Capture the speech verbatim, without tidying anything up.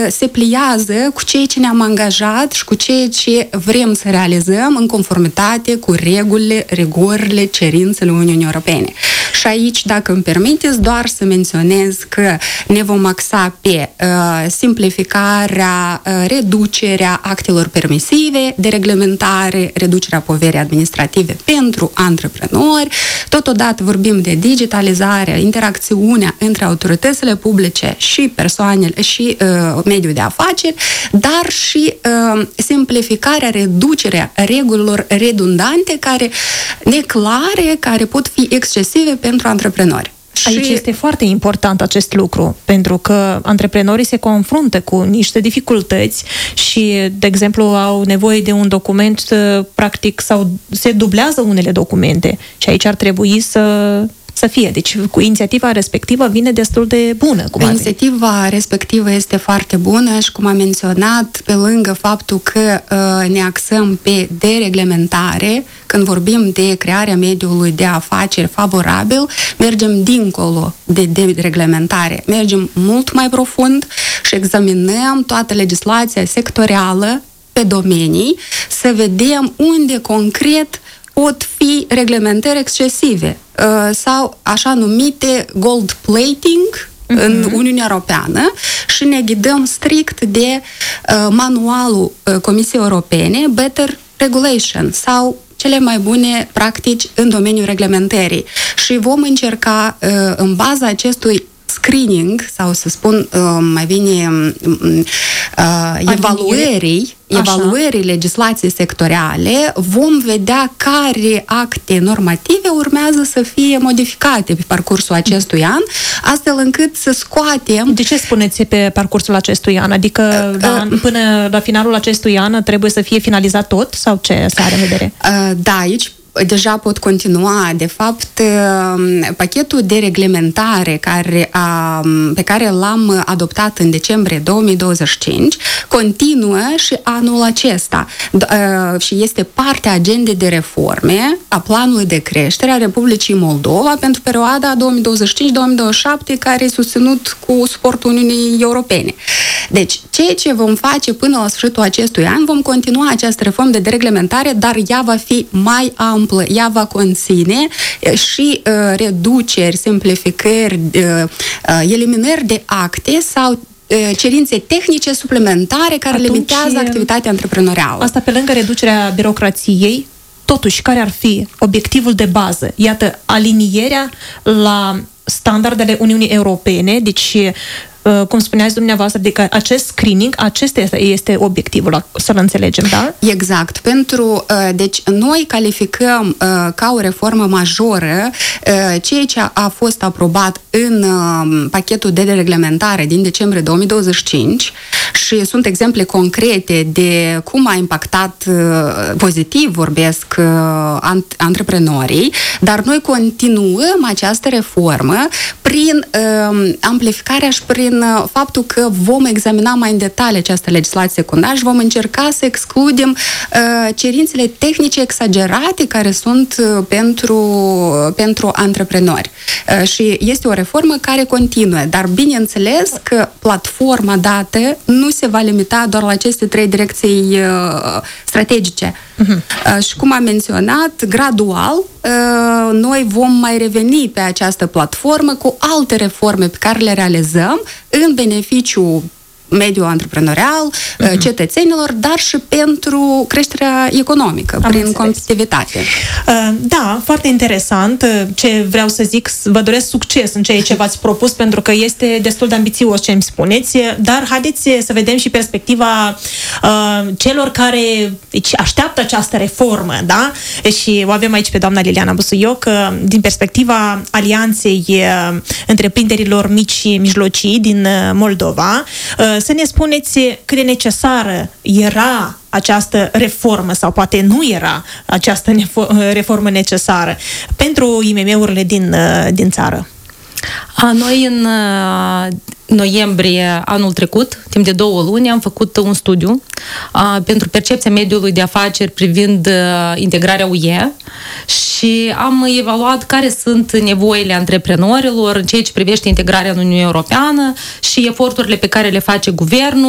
se pliază cu ceea ce ne-am angajat și cu ceea ce vrem să realizăm în conformitate cu regulile, rigorile, cerințele Uniunii Europene. Și aici, dacă îmi permiteți, doar să menționez că ne vom axa pe uh, simplificarea, uh, reducerea actelor permisive de reglementare, reducerea poverii administrative pentru antreprenori. Totodată vorbim de digitalizarea, interacțiunea între autoritățile publice și persoanele și uh, mediul de afaceri, dar și uh, simplificarea, reducerea regulilor redundante, care neclare, care pot fi excesive pentru antreprenori. Aici și... este foarte important acest lucru, pentru că antreprenorii se confruntă cu niște dificultăți și, de exemplu, au nevoie de un document, practic, sau se dublează unele documente și aici ar trebui să... să fie. Deci, cu inițiativa respectivă vine destul de bună. Cum inițiativa respectivă este foarte bună și, cum am menționat, pe lângă faptul că uh, ne axăm pe dereglementare, când vorbim de crearea mediului de afaceri favorabil, mergem dincolo de dereglementare. Mergem mult mai profund și examinăm toată legislația sectorială pe domenii, să vedem unde concret pot fi reglementări excesive uh, sau așa numite gold plating uh-huh. în Uniunea Europeană și ne ghidăm strict de uh, manualul uh, Comisiei Europene Better Regulation sau cele mai bune practici în domeniul reglementării. Și vom încerca uh, în baza acestui screening, sau să spun uh, mai bine uh, evaluării, evaluării legislației sectoriale, vom vedea care acte normative urmează să fie modificate pe parcursul acestui an, astfel încât să scoatem... De ce spuneți pe parcursul acestui an? Adică uh, la, până la finalul acestui an trebuie să fie finalizat tot? Sau ce se are în vedere? Uh, da, aici deja pot continua. De fapt, pachetul de reglementare care a, pe care l-am adoptat în decembrie două mii douăzeci și cinci continuă și anul acesta și este partea agendei de reforme a planului de creștere a Republicii Moldova pentru perioada două mii douăzeci și cinci două mii douăzeci și șapte, care e susținut cu suportul Uniunii Europene. Deci, ceea ce vom face până la sfârșitul acestui an, vom continua această reformă de dereglementare, dar ea va fi mai amplă, ea va conține și uh, reduceri, simplificări, uh, uh, eliminări de acte sau uh, cerințe tehnice suplimentare care Atunci, limitează activitatea antreprenorială. Asta pe lângă reducerea birocrației, totuși, care ar fi obiectivul de bază? Iată, alinierea la standardele Uniunii Europene, deci cum spuneați dumneavoastră, adică acest screening, acesta este, este obiectivul, să-l înțelegem, da? Exact. Pentru, deci, noi calificăm ca o reformă majoră ceea ce a fost aprobat în pachetul de dereglementare din decembrie două mii douăzeci și cinci și sunt exemple concrete de cum a impactat pozitiv, vorbesc, antreprenorii, dar noi continuăm această reformă prin amplificarea și prin faptul că vom examina mai în detaliu această legislație secundară și vom încerca să excludem uh, cerințele tehnice exagerate care sunt uh, pentru, pentru antreprenori. Uh, și este o reformă care continuă, dar bineînțeles că platforma dată nu se va limita doar la aceste trei direcții uh, strategice. Uh-huh. Uh, și cum am menționat, gradual uh, noi vom mai reveni pe această platformă cu alte reforme pe care le realizăm în beneficiul mediul antreprenorial, uh-huh. cetățenilor, dar și pentru creșterea economică, Am prin înțeles. competitivitate. Uh, da, foarte interesant. Ce vreau să zic, vă doresc succes în ceea ce v-ați propus, pentru că este destul de ambițios ce îmi spuneți, dar haideți să vedem și perspectiva uh, celor care deci, așteaptă această reformă, da? Și o avem aici pe doamna Liliana Busuioc, din perspectiva alianței uh, întreprinderilor mici și mijlocii din uh, Moldova. Uh, Să ne spuneți cât de necesară era această reformă sau poate nu era această reformă necesară pentru I M M-urile din, din țară. Noi în noiembrie anul trecut, timp de două luni, am făcut un studiu uh, pentru percepția mediului de afaceri privind uh, integrarea U E și am evaluat care sunt nevoile antreprenorilor în ceea ce privește integrarea în Uniunea Europeană și eforturile pe care le face guvernul